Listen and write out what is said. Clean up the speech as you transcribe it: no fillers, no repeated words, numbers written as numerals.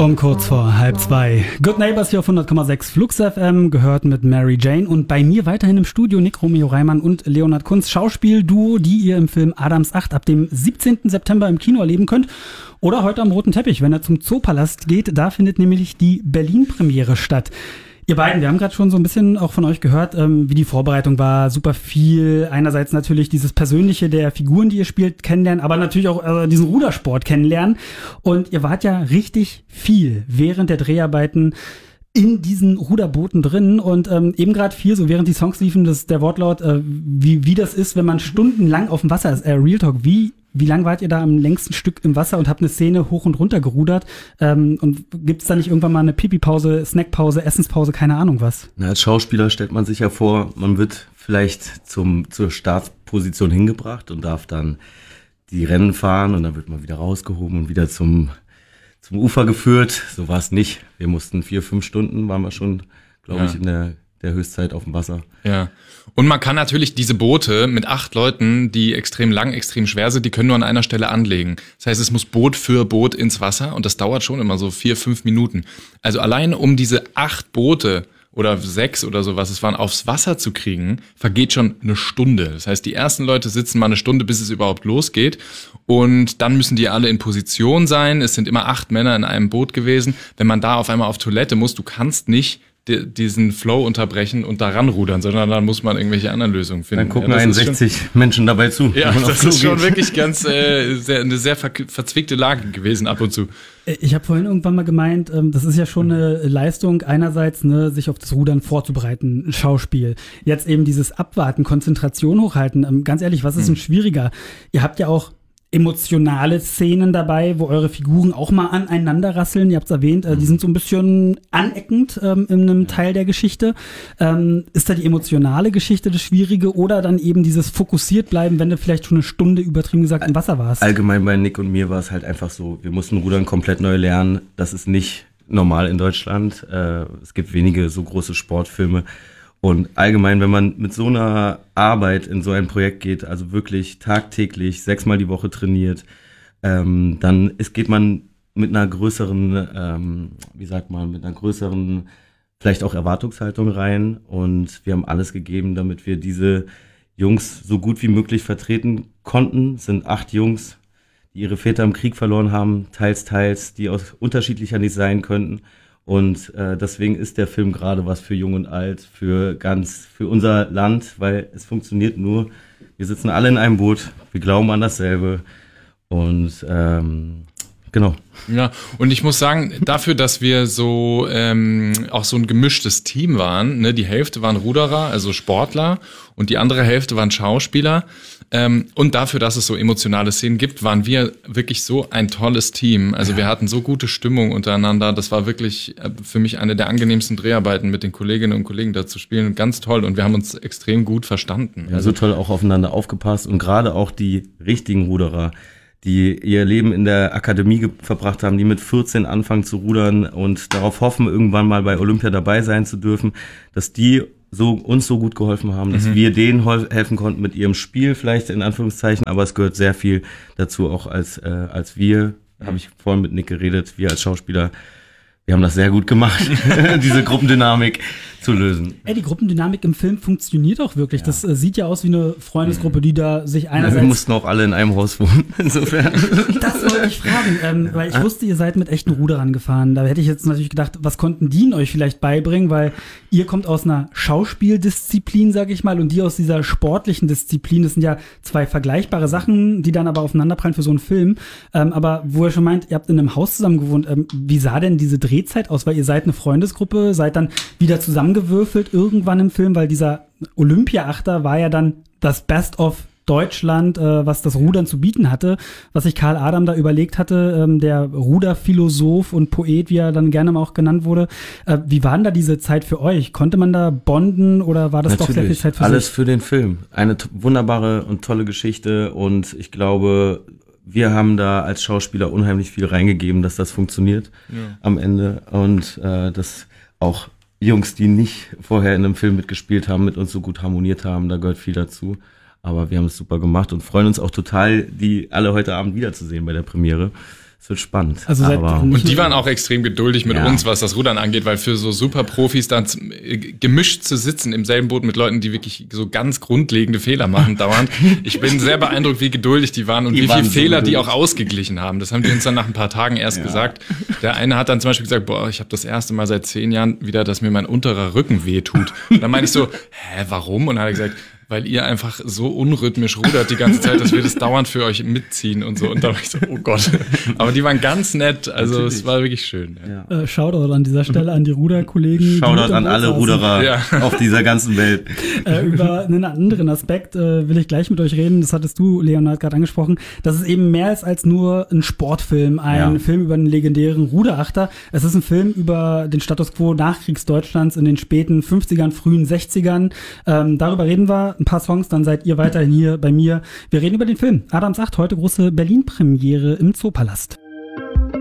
Um kurz vor 1:30. Good Neighbors hier auf 100,6 Flux FM, gehört mit Mary Jane. Und bei mir weiterhin im Studio Nick Romeo Reimann und Leonhard Kunz, Schauspielduo, die ihr im Film Adams 8 ab dem 17. September im Kino erleben könnt. Oder heute am Roten Teppich, wenn ihr zum Zoopalast geht. Da findet nämlich die Berlin-Premiere statt. Ihr beiden, wir haben gerade schon so ein bisschen auch von euch gehört, wie die Vorbereitung war. Super viel. Einerseits natürlich dieses Persönliche der Figuren, die ihr spielt, kennenlernen, aber natürlich auch diesen Rudersport kennenlernen. Und ihr wart ja richtig viel während der Dreharbeiten in diesen Ruderbooten drin und eben gerade viel, so während die Songs liefen, der Wortlaut, wie das ist, wenn man stundenlang auf dem Wasser ist. Real Talk, wie lang wart ihr da am längsten Stück im Wasser und habt eine Szene hoch und runter gerudert? Und gibt's da nicht irgendwann mal eine Pipi-Pause, Snackpause, Essenspause, keine Ahnung was? Na, als Schauspieler stellt man sich ja vor, man wird vielleicht zur Startposition hingebracht und darf dann die Rennen fahren und dann wird man wieder rausgehoben und wieder zum Ufer geführt. So war es nicht. Wir mussten 4-5 Stunden, waren wir schon, glaube ich, in der Höchstzeit auf dem Wasser. Ja. Und man kann natürlich diese Boote mit 8 Leuten, die extrem lang, extrem schwer sind, die können nur an einer Stelle anlegen. Das heißt, es muss Boot für Boot ins Wasser und das dauert schon immer so 4-5 Minuten. Also allein um diese 8 Boote oder 6 oder sowas es waren, aufs Wasser zu kriegen, vergeht schon eine Stunde. Das heißt, die ersten Leute sitzen mal eine Stunde, bis es überhaupt losgeht. Und dann müssen die alle in Position sein. Es sind immer 8 Männer in einem Boot gewesen. Wenn man da auf einmal auf Toilette muss, du kannst nicht diesen Flow unterbrechen und da ranrudern, sondern dann muss man irgendwelche anderen Lösungen finden. Dann gucken 61 Menschen dabei zu. Ja, das ist schon wirklich ganz eine sehr verzwickte Lage gewesen ab und zu. Ich habe vorhin irgendwann mal gemeint, das ist ja schon eine Leistung, einerseits sich auf das Rudern vorzubereiten, Schauspiel. Jetzt eben dieses Abwarten, Konzentration hochhalten. Ganz ehrlich, was ist denn schwieriger? Ihr habt ja auch emotionale Szenen dabei, wo eure Figuren auch mal aneinander rasseln. Ihr habt es erwähnt, die sind so ein bisschen aneckend in einem Teil der Geschichte. Ist da die emotionale Geschichte das Schwierige oder dann eben dieses fokussiert bleiben, wenn du vielleicht schon eine Stunde übertrieben gesagt im Wasser warst? Allgemein bei Nick und mir war es halt einfach so, wir mussten Rudern komplett neu lernen. Das ist nicht normal in Deutschland. Es gibt wenige so große Sportfilme. Und allgemein, wenn man mit so einer Arbeit in so ein Projekt geht, also wirklich tagtäglich 6-mal die Woche trainiert, dann geht man mit einer größeren, vielleicht auch Erwartungshaltung rein. Und wir haben alles gegeben, damit wir diese Jungs so gut wie möglich vertreten konnten. Es sind 8 Jungs, die ihre Väter im Krieg verloren haben, teils, die aus unterschiedlicher nicht sein könnten. Und deswegen ist der Film gerade was für Jung und Alt, für unser Land, weil es funktioniert nur. Wir sitzen alle in einem Boot, wir glauben an dasselbe und genau. Ja, und ich muss sagen, dafür, dass wir so auch so ein gemischtes Team waren, ne, die Hälfte waren Ruderer, also Sportler, und die andere Hälfte waren Schauspieler. Und dafür, dass es so emotionale Szenen gibt, waren wir wirklich so ein tolles Team. Also wir hatten so gute Stimmung untereinander. Das war wirklich für mich eine der angenehmsten Dreharbeiten, mit den Kolleginnen und Kollegen da zu spielen. Ganz toll. Und wir haben uns extrem gut verstanden. Ja, so toll auch aufeinander aufgepasst. Und gerade auch die richtigen Ruderer, die ihr Leben in der Akademie verbracht haben, die mit 14 anfangen zu rudern und darauf hoffen, irgendwann mal bei Olympia dabei sein zu dürfen, dass die uns so gut geholfen haben, dass wir denen helfen konnten mit ihrem Spiel, vielleicht in Anführungszeichen, aber es gehört sehr viel dazu, auch als wir, habe ich vorhin mit Nick geredet, wir als Schauspieler, wir haben das sehr gut gemacht, diese Gruppendynamik zu lösen. Die Gruppendynamik im Film funktioniert auch wirklich. Ja. Das sieht ja aus wie eine Freundesgruppe, die da sich einerseits... Wir mussten auch alle in einem Haus wohnen, insofern. Das wollte ich fragen, weil ich wusste, ihr seid mit echten Ruderern gefahren. Da hätte ich jetzt natürlich gedacht, was konnten die euch vielleicht beibringen, weil ihr kommt aus einer Schauspieldisziplin, sag ich mal, und die aus dieser sportlichen Disziplin. Das sind ja 2 vergleichbare Sachen, die dann aber aufeinanderprallen für so einen Film. Aber wo ihr schon meint, ihr habt in einem Haus zusammen gewohnt, wie sah denn diese Drehzeit aus? Weil ihr seid eine Freundesgruppe, seid dann wieder zusammengewürfelt irgendwann im Film, weil dieser Olympia-Achter war ja dann das Best of Deutschland, was das Rudern zu bieten hatte, was sich Karl Adam da überlegt hatte, der Ruderphilosoph und Poet, wie er dann gerne mal auch genannt wurde. Wie war denn da diese Zeit für euch? Konnte man da bonden oder war das Natürlich, doch sehr viel Zeit für alles sich? Für den Film. Eine wunderbare und tolle Geschichte und ich glaube, wir haben da als Schauspieler unheimlich viel reingegeben, dass das funktioniert am Ende und dass auch Jungs, die nicht vorher in einem Film mitgespielt haben, mit uns so gut harmoniert haben, da gehört viel dazu. Aber wir haben es super gemacht und freuen uns auch total, die alle heute Abend wiederzusehen bei der Premiere. Es wird spannend. Also und die waren auch extrem geduldig mit Ja. uns, was das Rudern angeht, weil für so Superprofis dann gemischt zu sitzen im selben Boot mit Leuten, die wirklich so ganz grundlegende Fehler machen dauernd. Ich bin sehr beeindruckt, wie geduldig die waren und wie viele Fehler die auch ausgeglichen haben. Das haben die uns dann nach ein paar Tagen erst gesagt. Der eine hat dann zum Beispiel gesagt, boah, ich habe das erste Mal seit 10 Jahren wieder, dass mir mein unterer Rücken wehtut. Und dann meinte ich so, warum? Und dann hat er gesagt, weil ihr einfach so unrhythmisch rudert die ganze Zeit, dass wir das dauernd für euch mitziehen und so. Und da war ich so, oh Gott. Aber die waren ganz nett, also natürlich. Es war wirklich schön. Ja. Shoutout an dieser Stelle an die Ruderkollegen. Shoutout an alle Ruderer auf dieser ganzen Welt. Über einen anderen Aspekt will ich gleich mit euch reden. Das hattest du, Leonhard, gerade angesprochen. Das ist eben mehr ist als nur ein Sportfilm, ein Film über einen legendären Ruderachter. Es ist ein Film über den Status quo Nachkriegsdeutschlands in den späten 50ern, frühen 60ern. Darüber reden wir. Ein paar Songs, dann seid ihr weiterhin hier bei mir. Wir reden über den Film Adams 8, heute große Berlin-Premiere im Zoopalast.